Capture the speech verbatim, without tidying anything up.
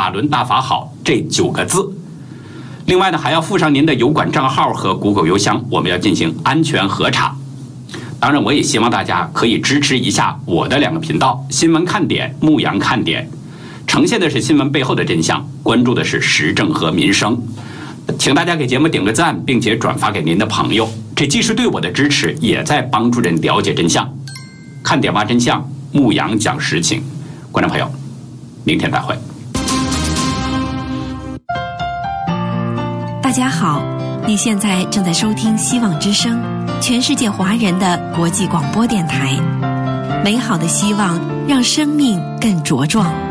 法轮大法好这九个字。另外呢，还要附上您的油管账号和谷歌邮箱，我们要进行安全核查。当然，我也希望大家可以支持一下我的两个频道：新闻看点、牧羊看点，呈现的是新闻背后的真相，关注的是时政和民生。请大家给节目点个赞，并且转发给您的朋友，这既是对我的支持，也在帮助人了解真相。看点挖真相，牧羊讲实情。观众朋友，明天再会。 大家好，你现在正在收听希望之声，全世界华人的国际广播电台。美好的希望让生命更茁壮。